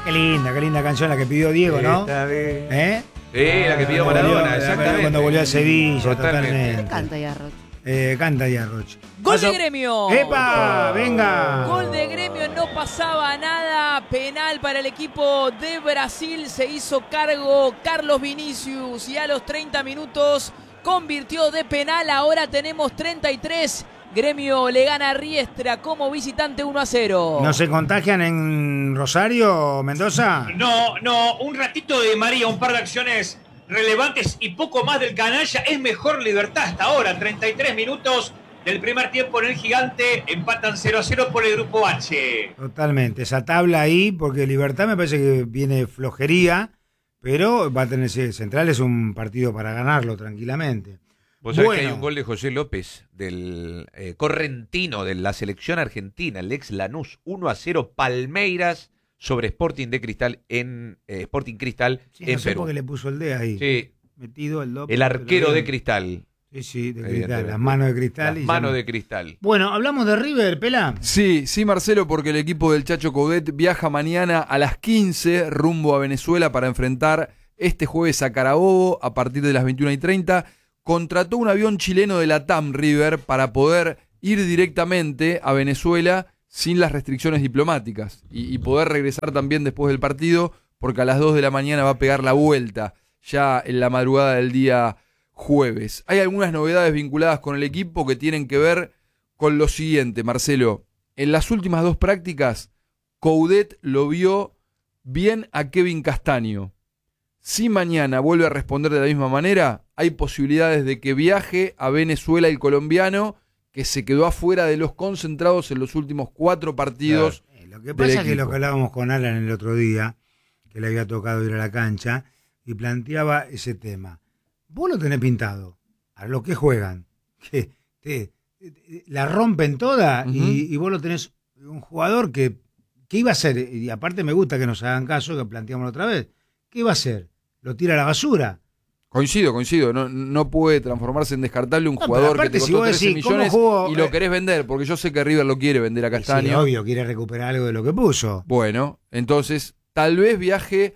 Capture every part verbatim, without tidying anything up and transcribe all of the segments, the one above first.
Qué linda, qué linda canción la que pidió Diego, ¿no? Está bien. ¿Eh? Sí, la que pidió Maradona, exactamente. Cuando volvió a Sevilla, Totalmente. totalmente. ¿Qué canta ya, Roch? Eh, canta ya, Roche. Gol Paso- de Gremio. ¡Epa! ¡Venga! Gol de Gremio, no pasaba nada. Penal para el equipo de Brasil. Se hizo cargo Carlos Vinicius y a los treinta minutos convirtió de penal. Ahora tenemos treinta y tres. Gremio le gana a Riestra como visitante uno a cero. ¿No se contagian en Rosario, Mendoza? No, no, un ratito de María, un par de acciones relevantes y poco más del canalla. Es mejor Libertad hasta ahora. treinta y tres minutos del primer tiempo en el Gigante. Empatan cero a cero por el grupo H. Totalmente. Esa tabla ahí, porque Libertad me parece que viene flojería, pero va a tener Central, es un partido para ganarlo tranquilamente. Vos sabés Bueno. que hay un gol de José López, del eh, correntino de la selección argentina, el ex Lanús, uno a cero Palmeiras sobre Sporting de Cristal en eh, Sporting Cristal Sí, en no sé Perú. por qué le puso el D ahí. Sí, Metido el López, el arquero pero de bien. Cristal. Sí, sí, de cristal. Evidentemente. Las manos de cristal. Las y manos ya no- de Cristal. Bueno, hablamos de River, Pela. Sí, sí, Marcelo, porque el equipo del Chacho Coudet viaja mañana a las quince rumbo a Venezuela para enfrentar este jueves a Carabobo a partir de las veintiuna y treinta. Contrató un avión chileno de la T A M River para poder ir directamente a Venezuela sin las restricciones diplomáticas y, y poder regresar también después del partido, porque a las dos de la mañana va a pegar la vuelta ya en la madrugada del día jueves. Hay algunas novedades vinculadas con el equipo que tienen que ver con lo siguiente, Marcelo. En las últimas dos prácticas, Coudet lo vio bien a Kevin Castaño. Si mañana vuelve a responder de la misma manera, hay posibilidades de que viaje a Venezuela el colombiano, que se quedó afuera de los concentrados en los últimos cuatro partidos. Eh, lo que pasa del es que lo equipo. que hablábamos con Alan el otro día, que le había tocado ir a la cancha, y planteaba ese tema. Vos lo tenés pintado, a lo que juegan, que te, te- la rompen toda, Ujú. y, y vos lo tenés un jugador que, ¿qué iba a hacer? Y aparte me gusta que nos hagan caso, que planteamos la otra vez. ¿Qué iba a hacer? ¿Lo tira a la basura? Coincido, coincido. No, no puede transformarse en descartable un No, pero jugador que aparte, te si costó vos trece decís, ¿cómo millones jugó? y lo Eh, querés vender, porque yo sé que River lo quiere vender a Y sí, Castaño. obvio, quiere recuperar algo de lo que puso. Bueno, entonces tal vez viaje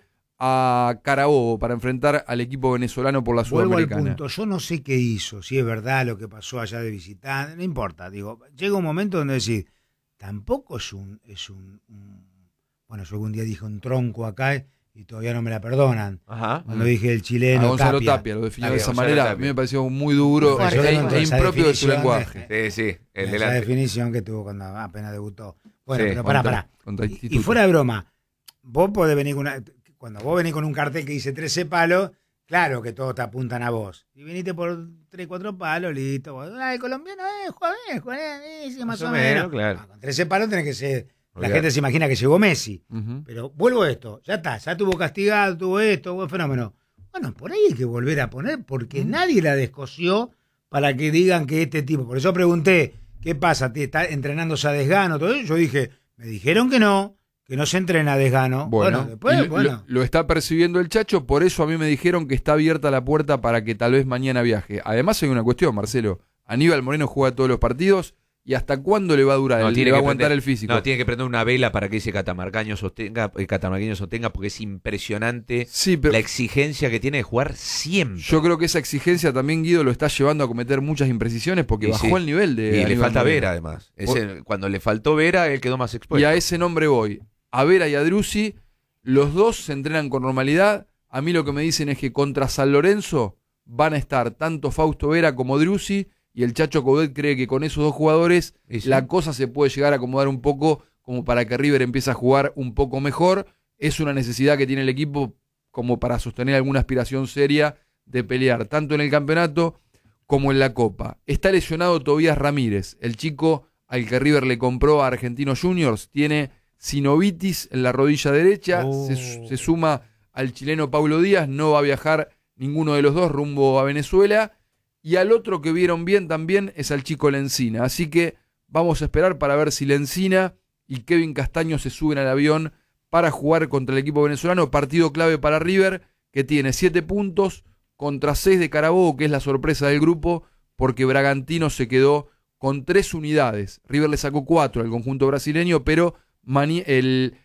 a Carabobo para enfrentar al equipo venezolano por la Vuelvo al Sudamericana. punto, yo no sé qué hizo, si es verdad lo que pasó allá de visitante, no importa, digo, llega un momento donde decir, tampoco es un, es un, un- bueno, yo algún día dije un tronco acá y todavía no me la perdonan, Ajá. cuando dije el chileno A Gonzalo Tapia. Tapia, lo definió Tapia, de esa Gonzalo manera. Tapia. A mí me pareció muy duro Fuerte, e, fuerte. e Esa impropio de su definición, lenguaje. Sí, sí, el Esa delante. definición que tuvo cuando apenas debutó. Bueno, Sí, pero pará, Contra- pará. contra Y, y Instituto. fuera de broma, vos podés venir con una, cuando vos venís con un cartel que dice trece palos, claro que todos te apuntan a vos. Si viniste por tres, cuatro palos, listo. Vos, ah, el colombiano, eh, juega bien, juega bien, sí, más, o menos. claro. Ah, con trece palos tenés que ser. La Olvidate. gente se imagina que llegó Messi. Ujú. Pero vuelvo a esto, ya está, ya tuvo castigado, tuvo esto, buen fenómeno. Bueno, por ahí hay que volver a poner, porque nadie la descosió para que digan que este tipo. Por eso pregunté, ¿qué pasa? ¿Te ¿Está entrenándose a desgano? Todo eso. Yo dije, me dijeron que no, que no se entrena a desgano. Bueno, Bueno, después, y lo, bueno. lo está percibiendo el Chacho, por eso a mí me dijeron que está abierta la puerta para que tal vez mañana viaje. Además hay una cuestión, Marcelo. Aníbal Moreno juega todos los partidos y hasta cuándo le va a durar, No, el- tiene le va a que aguantar prender- el físico. No, tiene que prender una vela para que ese catamarcaño sostenga, el catamarqueño sostenga, porque es impresionante Sí, pero la exigencia que tiene de jugar siempre. yo creo que esa exigencia también, Guido, lo está llevando a cometer muchas imprecisiones porque Y bajó sí. el nivel de y le Aníbal falta Moreno. Vera, además. Ese- cuando le faltó Vera, él quedó más Y expuesto. a ese nombre voy. A Vera y a Drussi, los dos se entrenan con normalidad. A mí lo que me dicen es que contra San Lorenzo van a estar tanto Fausto Vera como Drussi, y el Chacho Coudet cree que con esos dos jugadores Y sí. la cosa se puede llegar a acomodar un poco como para que River empiece a jugar un poco mejor. Es una necesidad que tiene el equipo como para sostener alguna aspiración seria de pelear tanto en el campeonato como en la Copa. Está lesionado Tobías Ramírez, el chico al que River le compró a Argentinos Juniors, tiene sinovitis en la rodilla derecha, Oh. se, se suma al chileno Paulo Díaz, no va a viajar ninguno de los dos rumbo a Venezuela, y al otro que vieron bien también es al chico Lencina, así que vamos a esperar para ver si Lencina y Kevin Castaño se suben al avión para jugar contra el equipo venezolano, partido clave para River, que tiene siete puntos contra seis de Carabobo, que es la sorpresa del grupo, porque Bragantino se quedó con tres unidades. River le sacó cuatro al conjunto brasileño, pero Mani- el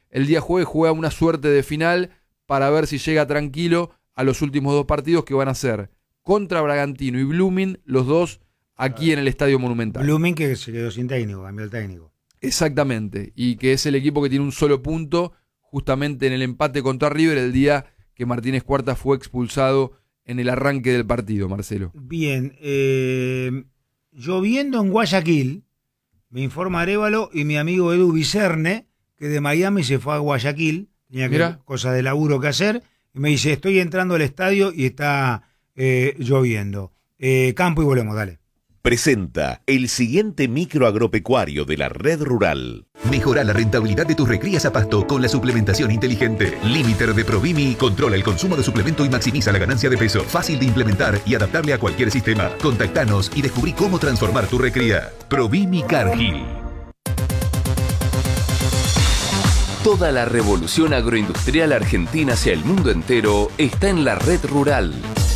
el día jueves juega una suerte de final para ver si llega tranquilo a los últimos dos partidos que van a ser contra Bragantino y Blooming, los dos aquí en el Estadio Monumental. Blooming que se quedó sin técnico, cambió el técnico. Exactamente, y que es el equipo que tiene un solo punto justamente en el empate contra River el día que Martínez Cuarta fue expulsado en el arranque del partido, Marcelo. Bien, eh, lloviendo en Guayaquil, me informa Arévalo y mi amigo Edu Vicerne, que de Miami se fue a Guayaquil, tenía que, cosas de laburo que hacer, y me dice, estoy entrando al estadio y está eh, lloviendo. Eh, campo y volvemos, dale. Presenta el siguiente micro agropecuario de la Red Rural. Mejora la rentabilidad de tus recrías a pasto con la suplementación inteligente. Limiter de Provimi controla el consumo de suplemento y maximiza la ganancia de peso. Fácil de implementar y adaptable a cualquier sistema. Contactanos y descubrí cómo transformar tu recría. Provimi Cargill. Toda la revolución agroindustrial argentina hacia el mundo entero está en la Red Rural.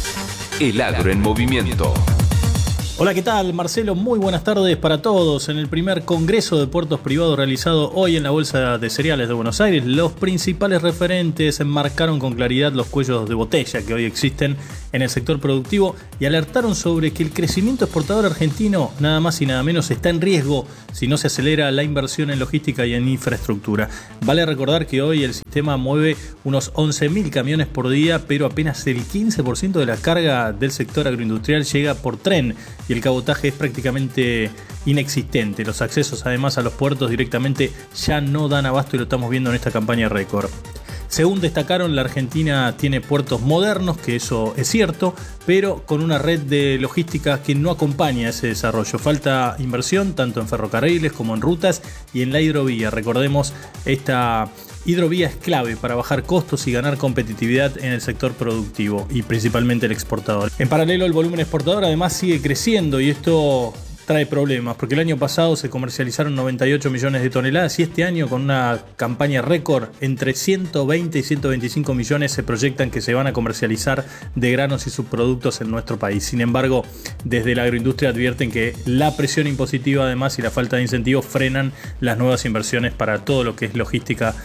El agro en movimiento. Hola, ¿qué tal? Marcelo, muy buenas tardes para todos. En el primer Congreso de Puertos Privados realizado hoy en la Bolsa de Cereales de Buenos Aires, los principales referentes enmarcaron con claridad los cuellos de botella que hoy existen en el sector productivo y alertaron sobre que el crecimiento exportador argentino nada más y nada menos está en riesgo si no se acelera la inversión en logística y en infraestructura. Vale recordar que hoy el sistema mueve unos once mil camiones por día, pero apenas el quince por ciento de la carga del sector agroindustrial llega por tren y el cabotaje es prácticamente inexistente. Los accesos además a los puertos directamente ya no dan abasto y lo estamos viendo en esta campaña récord. Según destacaron, la Argentina tiene puertos modernos, que eso es cierto, pero con una red de logística que no acompaña ese desarrollo. Falta inversión tanto en ferrocarriles como en rutas y en la hidrovía. Recordemos, esta hidrovía es clave para bajar costos y ganar competitividad en el sector productivo y principalmente el exportador. En paralelo, el volumen exportador además sigue creciendo y esto trae problemas, porque el año pasado se comercializaron noventa y ocho millones de toneladas y este año, con una campaña récord, entre ciento veinte y ciento veinticinco millones se proyectan que se van a comercializar de granos y subproductos en nuestro país. Sin embargo, desde la agroindustria advierten que la presión impositiva además y la falta de incentivos frenan las nuevas inversiones para todo lo que es logística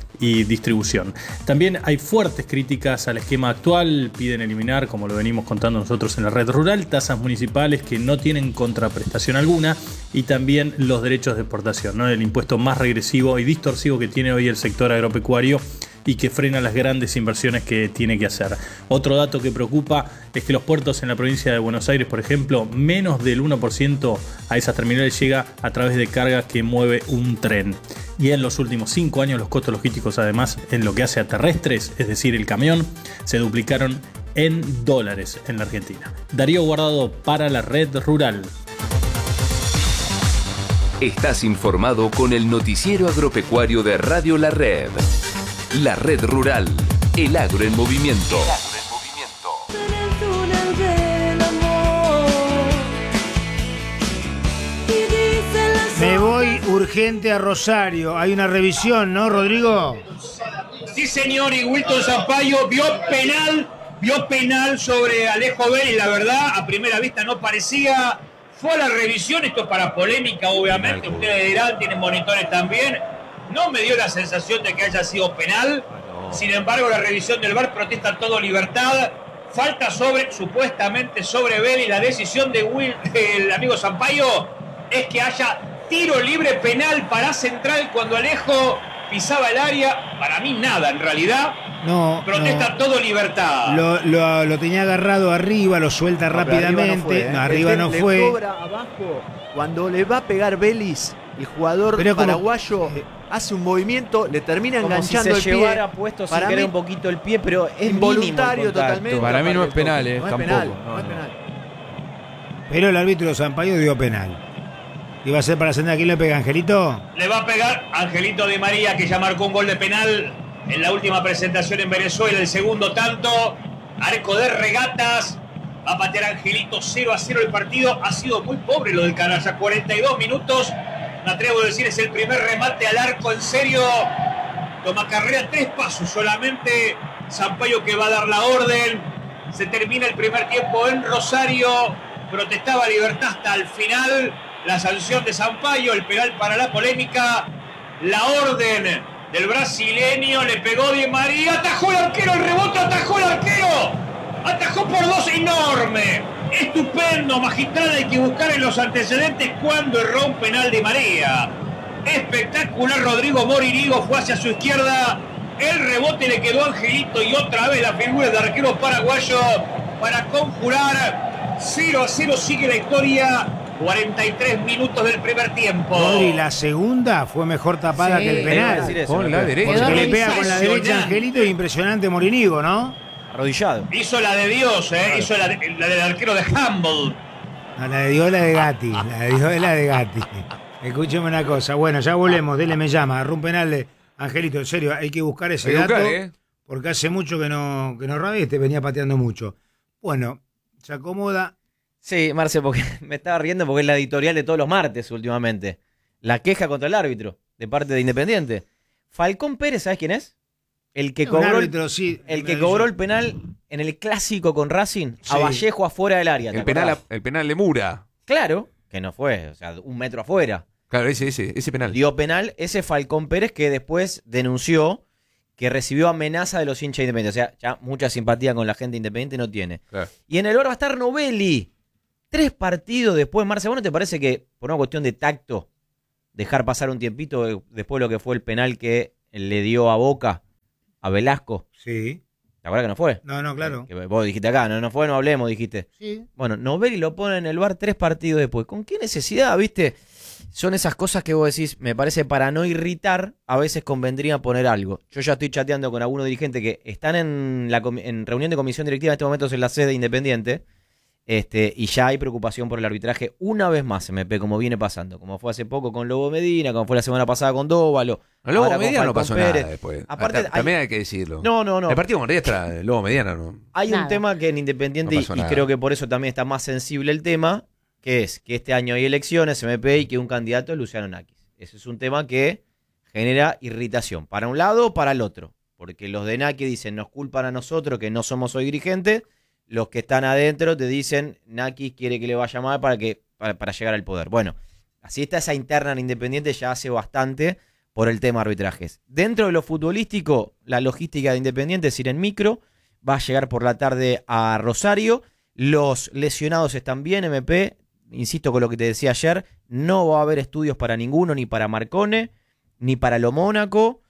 y distribución. También hay fuertes críticas al esquema actual, piden eliminar, como lo venimos contando nosotros en la Red Rural, tasas municipales que no tienen contraprestación alguna y también los derechos de exportación, ¿no? El impuesto más regresivo y distorsivo que tiene hoy el sector agropecuario y que frena las grandes inversiones que tiene que hacer. Otro dato que preocupa es que los puertos en la provincia de Buenos Aires, por ejemplo, menos del uno por ciento a esas terminales llega a través de carga que mueve un tren. Y en los últimos cinco años los costos logísticos, además, en lo que hace a terrestres, es decir, el camión, se duplicaron en dólares en la Argentina. Darío Guardado para la Red Rural. Estás informado con el noticiero agropecuario de Radio La Red. La Red Rural, el agro en movimiento. El agro en movimiento. Me voy urgente a Rosario. Hay una revisión, ¿no, Rodrigo? Sí, señor, y Wilton Sampaio vio penal, vio penal sobre Alejo Vélez, la verdad, a primera vista no parecía. Fue a la revisión, esto es para polémica, obviamente, ustedes dirán, tienen monitores también. No me dio la sensación de que haya sido penal. Sin embargo, la revisión del V A R protesta todo libertad. Falta sobre, supuestamente sobre Vélez. La decisión de Will, del amigo Sampaio, es que haya tiro libre penal para Central cuando Alejo pisaba el área. Para mí nada, en realidad. No. Protesta no. todo libertad. Lo, lo, lo tenía agarrado arriba, lo suelta no, rápidamente. Arriba no fue. ¿eh? No, arriba no le fue. Cobra abajo. Cuando le va a pegar Vélez, el jugador Pero paraguayo como, eh, hace un movimiento, le termina enganchando si se el pie. Llevara puesto sin querer un poquito el pie, pero es involuntario totalmente. Para mí no es penal, eh, no es tampoco. Penal, no, no es no. penal. Pero el árbitro Sampaio dio penal. ¿Iba a ser para Senda? ¿Quién le pega, Angelito? Le va a pegar Angelito Di María, que ya marcó un gol de penal en la última presentación en Venezuela, el segundo tanto. Arco de Regatas. Va a patear Angelito, cero a cero el partido. Ha sido muy pobre lo del canalla. cuarenta y dos minutos. Me atrevo a decir, es el primer remate al arco en serio. Toma carrera, tres pasos solamente. Sampaio que va a dar la orden. Se termina el primer tiempo en Rosario. Protestaba Libertad hasta el final. La sanción de Sampaio, el penal para la polémica. La orden del brasileño, le pegó Di María, atajó el arquero, el rebote, atajó el arquero, atajó por dos, enorme, estupendo, magistral, hay que buscar en los antecedentes cuando erró un penal Di María. Espectacular, Rodrigo Moririgo fue hacia su izquierda, el rebote le quedó a Angelito y otra vez la figura del arquero paraguayo para conjurar. Cero a cero sigue la historia, cuarenta y tres minutos del primer tiempo. Rodri, la segunda fue mejor tapada Sí, que el penal. eso, Con la derecha. Porque le Quedó pega con la derecha Angelito y impresionante Morinigo, ¿no? Arrodillado. Hizo la de Dios, ¿eh? Hizo la, de- la del arquero de Humble. No, la de Dios es la de Gatti. La de Dios es la de Gatti. Escúcheme una cosa. Bueno, ya volvemos. Dele me llama. Agarró un penal de Angelito. En serio, hay que buscar ese Hay que dato. buscar, ¿eh? Porque hace mucho que no, que no rabia y este venía pateando mucho. Bueno, se acomoda. Sí, Marce, porque me estaba riendo porque es la editorial de todos los martes últimamente. La queja contra el árbitro de parte de Independiente. Falcón Pérez, ¿sabes quién es? El que Un cobró, árbitro, sí, el, que me cobró avisó. el penal en el clásico con Racing Sí. a Vallejo afuera del área. ¿te El penal, acordás? el penal de Mura. Claro, que no fue, o sea, un metro afuera. Claro, ese, ese, ese penal. Dio penal ese Falcón Pérez que después denunció que recibió amenaza de los hinchas independientes. O sea, ya mucha simpatía con la gente independiente no tiene. Claro. Y en el bar va a estar Novelli. Tres partidos después, Marce, ¿vos no te parece que por una cuestión de tacto dejar pasar un tiempito de- después de lo que fue el penal que le dio a Boca, a Velasco? Sí. ¿Te acuerdas que no fue? No, no, claro. Que vos dijiste acá, no, no fue, no hablemos, dijiste. Sí. Bueno, Novelli lo pone en el bar tres partidos después. ¿Con qué necesidad, viste? Son esas cosas que vos decís, me parece para no irritar, a veces convendría poner algo. Yo ya estoy chateando con algunos dirigentes que están en, la, comi- en reunión de comisión directiva en este momento en la sede Independiente, este, y ya hay preocupación por el arbitraje una vez más, M P, como viene pasando. Como fue hace poco con Lobo Medina, como fue la semana pasada con Dóvalo. A Lobo ahora con Mediana no Falcón pasó Pérez. nada después. Aparte, Ta- También hay que decirlo. No, no, no. El partido con Riestra, Lobo Mediana no. Hay Nada. un tema que en Independiente, No y, pasó y nada. creo que por eso también está más sensible el tema, que es que este año hay elecciones, M P, y que un candidato es Luciano Nakis. Ese es un tema que genera irritación, para un lado o para el otro. Porque los de Nakis dicen, nos culpan a nosotros que no somos hoy dirigentes, los que están adentro te dicen, Nakis quiere que le vaya mal para, que, para, para llegar al poder. Bueno, así está esa interna en Independiente ya hace bastante por el tema arbitrajes. Dentro de lo futbolístico, la logística de Independiente es ir en micro, va a llegar por la tarde a Rosario, los lesionados están bien, M P, insisto con lo que te decía ayer, no va a haber estudios para ninguno, ni para Marcone, ni para Lo Mónaco,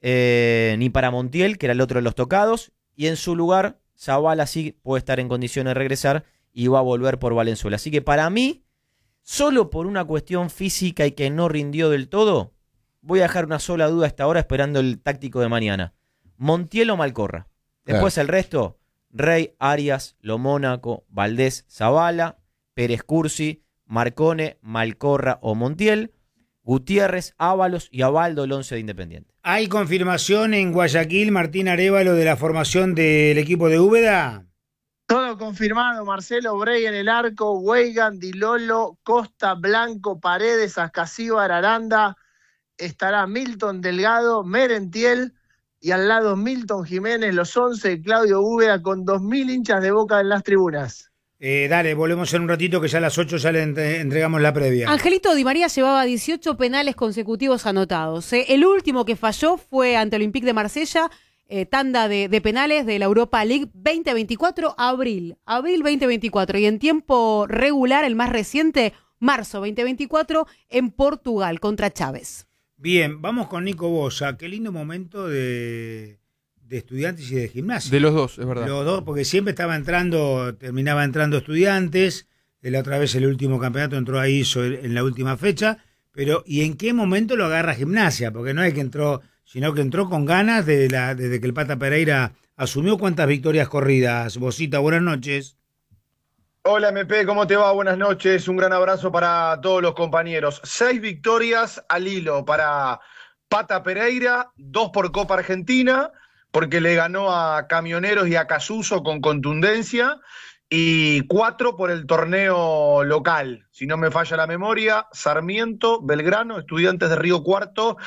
eh, ni para Montiel, que era el otro de los tocados, y en su lugar, Zavala sí puede estar en condiciones de regresar y va a volver por Valenzuela. Así que para mí, solo por una cuestión física y que no rindió del todo, voy a dejar una sola duda hasta ahora esperando el táctico de mañana. Montiel o Malcorra. Después el resto, Rey, Arias, Lo Mónaco, Valdés, Zavala, Pérez Cursi, Marcone, Malcorra o Montiel, Gutiérrez, Ábalos y Abaldo, el once de Independiente. ¿Hay confirmación en Guayaquil, Martín Arévalo, de la formación del equipo de Úbeda? Todo confirmado, Marcelo Brey en el arco, Weigan, Dilolo, Costa, Blanco, Paredes, Ascasíbar, Aranda, estará Milton Delgado, Merentiel y al lado Milton Jiménez, los once de Claudio Úbeda con dos mil hinchas de Boca en las tribunas. Eh, dale, volvemos en un ratito que ya a las ocho ya le entre- entregamos la previa. Angelito Di María llevaba dieciocho penales consecutivos anotados. ¿eh? El último que falló fue ante el Olympique de Marsella, eh, tanda de, de penales de la Europa League veinte veinticuatro, abril, abril veinte veinticuatro. Y en tiempo regular, el más reciente, marzo veinte veinticuatro, en Portugal, contra Chávez. Bien, vamos con Nico Bosa. Qué lindo momento de, de Estudiantes y de Gimnasia. De los dos, es verdad. Los dos, porque siempre estaba entrando, terminaba entrando Estudiantes, de la otra vez el último campeonato entró ahí hizo el- en la última fecha, pero ¿y en qué momento lo agarra Gimnasia? Porque no es que entró, sino que entró con ganas de la, desde que el Pata Pereira asumió. ¿Cuántas victorias corridas? Bosita, buenas noches. Hola M P, ¿cómo te va? Buenas noches, un gran abrazo para todos los compañeros. Seis victorias al hilo para Pata Pereira, dos por Copa Argentina, porque le ganó a Camioneros y a Casuso con contundencia, y cuatro por el torneo local, si no me falla la memoria, Sarmiento, Belgrano, Estudiantes de Río Cuarto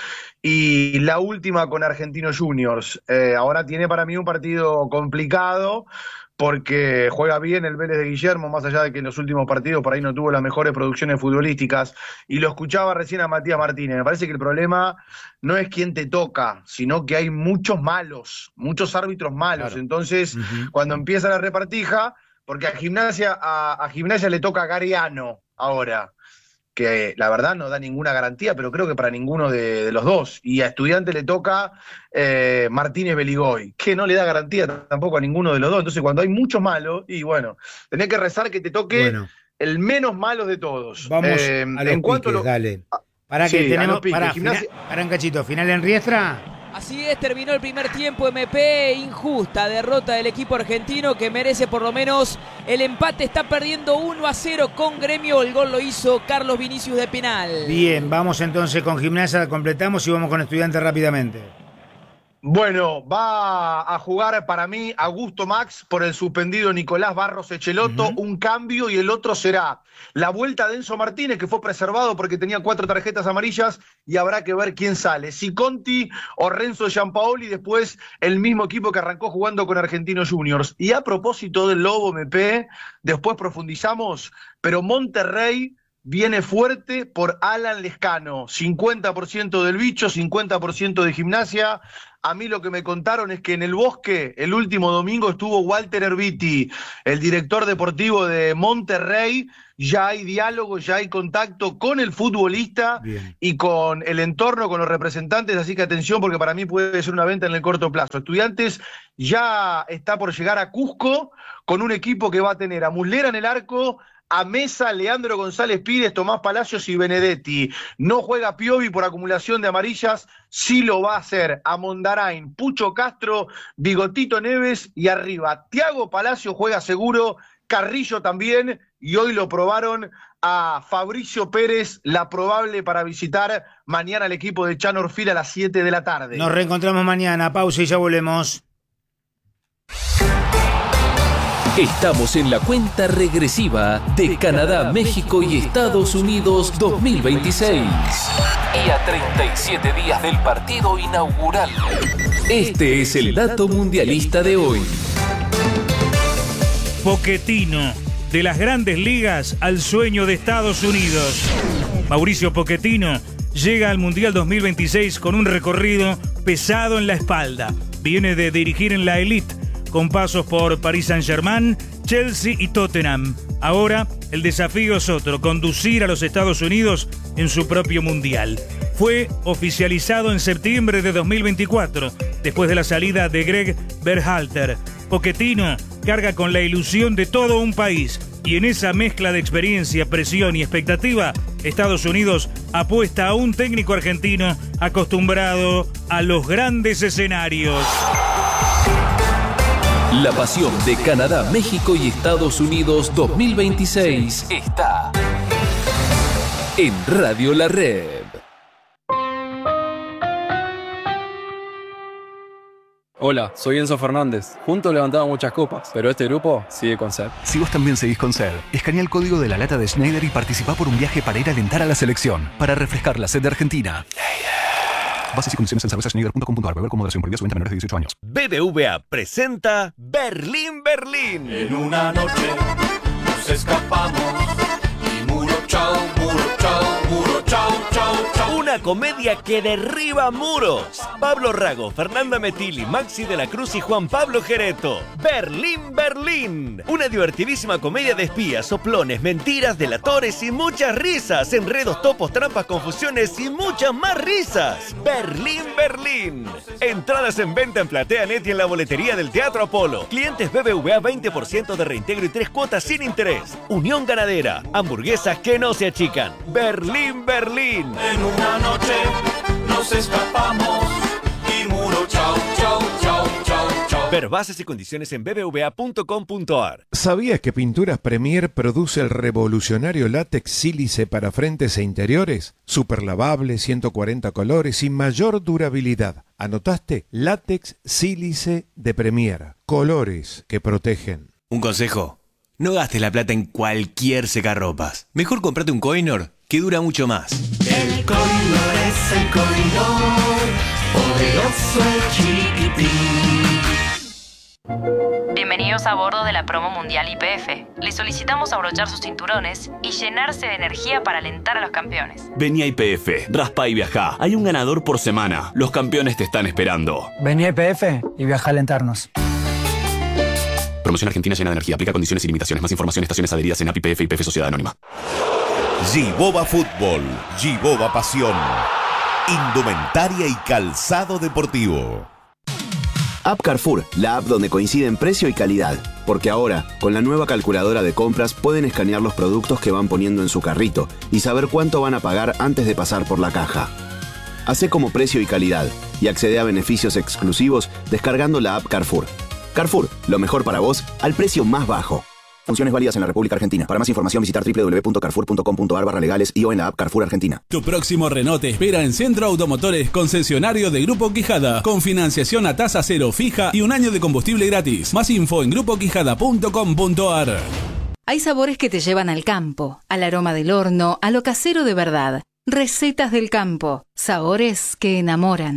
y la última con Argentinos Juniors. Eh, ahora tiene para mí un partido complicado, porque juega bien el Vélez de Guillermo, más allá de que en los últimos partidos por ahí no tuvo las mejores producciones futbolísticas. Y lo escuchaba recién a Matías Martínez. Me parece que el problema no es quién te toca, sino que hay muchos malos, muchos árbitros malos. Claro. Entonces, uh-huh. cuando empieza la repartija, porque a Gimnasia, a, a Gimnasia le toca Gariano ahora, que la verdad no da ninguna garantía, pero creo que para ninguno de, de los dos. Y a Estudiantes le toca eh, Martínez Beligoy, que no le da garantía tampoco a ninguno de los dos. Entonces, cuando hay muchos malos, y bueno, tenés que rezar que te toque bueno. el menos malo de todos. Vamos eh, a los en cuanto piques, lo... dale. Para sí, que tenemos, piques, para, Gimnasia... final, para un cachito, final en Riestra. Así es, terminó el primer tiempo. M P, injusta derrota del equipo argentino que merece por lo menos el empate. Está perdiendo uno a cero con Gremio. El gol lo hizo Carlos Vinicius de penal. Bien, vamos entonces con Gimnasia, completamos y vamos con Estudiantes rápidamente. Bueno, va a jugar para mí Augusto Max por el suspendido Nicolás Barros Echeloto, uh-huh. un cambio, y el otro será la vuelta de Enzo Martínez, que fue preservado porque tenía cuatro tarjetas amarillas, y habrá que ver quién sale, si Conti o Renzo Giampaoli, después el mismo equipo que arrancó jugando con Argentinos Juniors. Y a propósito del Lobo M P, después profundizamos, pero Monterrey viene fuerte por Alan Lescano, cincuenta por ciento del bicho, cincuenta por ciento de Gimnasia. A mí lo que me contaron es que en el Bosque, el último domingo, estuvo Walter Erviti, el director deportivo de Monterrey. Ya hay diálogo, ya hay contacto con el futbolista Bien. y con el entorno, con los representantes, así que atención, porque para mí puede ser una venta en el corto plazo. Estudiantes ya está por llegar a Cusco con un equipo que va a tener a Muslera en el arco, a Mesa, Leandro González Pires, Tomás Palacios y Benedetti. No juega Piovi por acumulación de amarillas, sí lo va a hacer a Mondarain, Pucho Castro, Bigotito Neves, y arriba Thiago Palacio juega seguro, Carrillo también, y hoy lo probaron a Fabricio Pérez, la probable para visitar mañana al equipo de Chano Orfil a las siete de la tarde. Nos reencontramos mañana, pausa y ya volvemos. Estamos en la cuenta regresiva de Canadá, México y Estados Unidos dos mil veintiséis. Y a treinta y siete días del partido inaugural. Este es el dato mundialista de hoy. Pochettino, de las grandes ligas al sueño de Estados Unidos. Mauricio Pochettino llega al Mundial dos mil veintiséis con un recorrido pesado en la espalda. Viene de dirigir en la Elite, con pasos por Paris Saint-Germain, Chelsea y Tottenham. Ahora el desafío es otro, conducir a los Estados Unidos en su propio mundial. Fue oficializado en septiembre de dos mil veinticuatro, después de la salida de Greg Berhalter. Pochettino carga con la ilusión de todo un país, y en esa mezcla de experiencia, presión y expectativa, Estados Unidos apuesta a un técnico argentino acostumbrado a los grandes escenarios. La pasión de Canadá, México y Estados Unidos dos mil veintiséis está en Radio La Red. Hola, soy Enzo Fernández. Juntos levantamos muchas copas, pero este grupo sigue con sed. Si vos también seguís con sed, escanea el código de la lata de Schneider y participá por un viaje para ir a alentar a la selección, para refrescar la sed de Argentina. Bases y condiciones en cerveza schneider punto com punto a r. Beber con moderación, prohibida su venta a menores de dieciocho años. B B V A presenta Berlín, Berlín. En una noche nos escapamos y muro chao, muro chao, muro chao, chao, chao. Una comedia que derriba muros. Pablo Rago, Fernanda Metilli, Maxi de la Cruz y Juan Pablo Gereto. Berlín, Berlín. Una divertidísima comedia de espías, soplones, mentiras, delatores y muchas risas. Enredos, topos, trampas, confusiones y muchas más risas. Berlín, Berlín. Entradas en venta en PlateaNet y en la boletería del Teatro Apolo. Clientes B B V A veinte por ciento de reintegro y tres cuotas sin interés. Unión Ganadera. Hamburguesas que no se achican. Berlín, Berlín. En una noche nos escapamos y muro chao, chao, chao, chao, chao. Ver bases y condiciones en b b v a punto com punto a r. ¿Sabías que Pinturas Premier produce el revolucionario látex sílice para frentes e interiores? Super lavable, ciento cuarenta colores y mayor durabilidad. ¿Anotaste? Látex sílice de Premier. Colores que protegen. Un consejo. No gastes la plata en cualquier secarropas. Mejor comprate un Coinor que dura mucho más. El Coinor es el Coinor, poderoso el chiquitín. Bienvenido Bienvenidos a bordo de la promo mundial Y P F. Les solicitamos abrochar sus cinturones y llenarse de energía para alentar a los campeones. Vení a Y P F, raspa y viajá. Hay un ganador por semana. Los campeones te están esperando. Vení a Y P F y viaja a alentarnos. Promoción Argentina llena de energía. Aplica condiciones y limitaciones. Más información, estaciones adheridas en A P I P F y Y P F Sociedad Anónima. Giboba Fútbol, Giboba Pasión, indumentaria y calzado deportivo. App Carrefour, la app donde coinciden precio y calidad. Porque ahora, con la nueva calculadora de compras, pueden escanear los productos que van poniendo en su carrito y saber cuánto van a pagar antes de pasar por la caja. Hacé como precio y calidad y accede a beneficios exclusivos descargando la app Carrefour. Carrefour, lo mejor para vos al precio más bajo. Funciones válidas en la República Argentina. Para más información visitar doble u doble u doble u punto carrefour punto com punto a r barra legales y o en la app Carrefour Argentina. Tu próximo Renault te espera en Centro Automotores, concesionario de Grupo Quijada, con financiación a tasa cero fija y un año de combustible gratis. Más info en grupo quijada punto com punto a r. Hay sabores que te llevan al campo, al aroma del horno, a lo casero de verdad. Recetas del campo, sabores que enamoran.